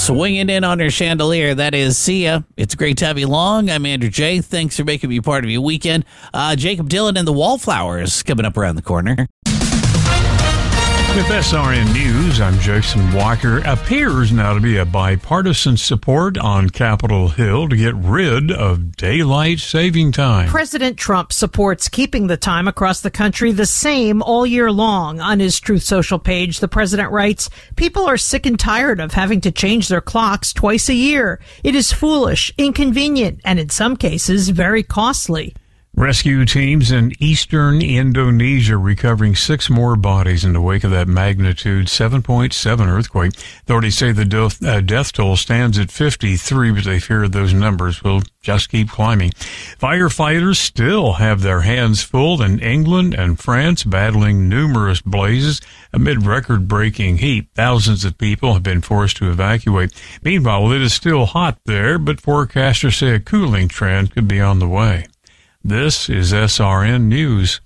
swinging in on her chandelier. That is Sia. It's great to have you along. I'm Andrew J. Thanks for making me part of your weekend. Jacob Dylan and the Wallflowers coming up around the corner. With SRN News, I'm Jason Walker. Appears now to be a bipartisan support on Capitol Hill to get rid of daylight saving time. President Trump supports keeping the time across the country the same all year long. On his Truth Social page, the president writes, "People are sick and tired of having to change their clocks twice a year. It is foolish, inconvenient, and in some cases, very costly." Rescue teams in eastern Indonesia recovering 6 more bodies in the wake of that magnitude 7.7 earthquake. Authorities say the death toll stands at 53, but they fear those numbers will just keep climbing. Firefighters still have their hands full in England and France, battling numerous blazes amid record-breaking heat. Thousands of people have been forced to evacuate. Meanwhile, it is still hot there, but forecasters say a cooling trend could be on the way. This is SRN News.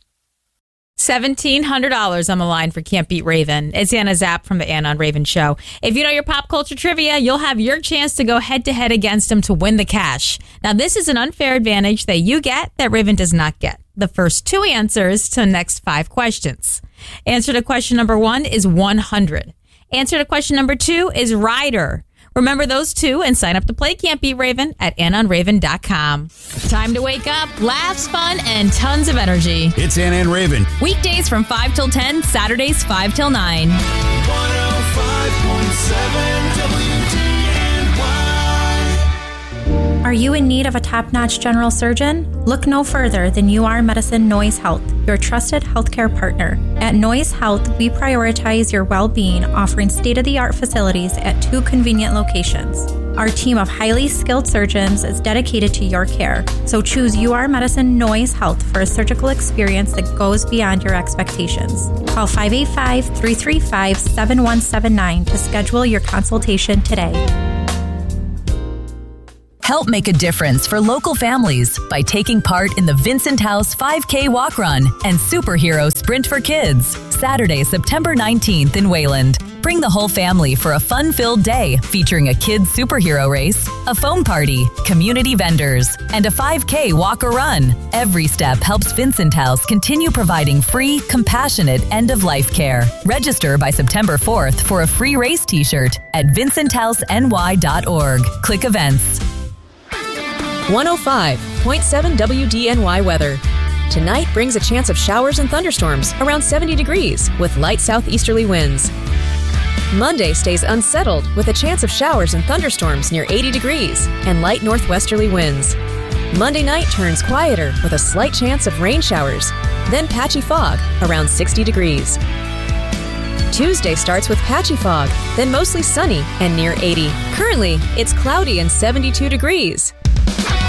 $1,700 on the line for Can't Beat Raven. It's Anna Zapp from the Anna and Raven Show. If you know your pop culture trivia, you'll have your chance to go head-to-head against him to win the cash. Now, this is an unfair advantage that you get that Raven does not get. The first 2 answers to the next 5 questions. Answer to question number 1 is 100. Answer to question number 2 is rider. Remember those 2 and sign up to play Can't Beat Raven at AnnaandRaven.com. Time to wake up, laughs, fun, and tons of energy. It's Anna and Raven. Weekdays from 5 till 10, Saturdays 5 till 9. 105.7 WDNY. Are you in need of a top-notch general surgeon? Look no further than UR Medicine Noise Health, your trusted healthcare partner. At Noise Health, we prioritize your well-being, offering state-of-the-art facilities at 2 convenient locations. Our team of highly skilled surgeons is dedicated to your care, so choose UR Medicine Noise Health for a surgical experience that goes beyond your expectations. Call 585-335-7179 to schedule your consultation today. Help make a difference for local families by taking part in the Vincent House 5K Walk Run and Superhero Sprint for Kids, Saturday, September 19th in Wayland. Bring the whole family for a fun-filled day featuring a kids' superhero race, a foam party, community vendors, and a 5K walk-a-run. Every step helps Vincent House continue providing free, compassionate end-of-life care. Register by September 4th for a free race t-shirt at vincenthouseny.org. Click events. 105.7 WDNY weather. Tonight brings a chance of showers and thunderstorms around 70 degrees with light southeasterly winds. Monday stays unsettled with a chance of showers and thunderstorms near 80 degrees and light northwesterly winds. Monday night turns quieter with a slight chance of rain showers, then patchy fog around 60 degrees. Tuesday starts with patchy fog, then mostly sunny and near 80. Currently, it's cloudy and 72 degrees.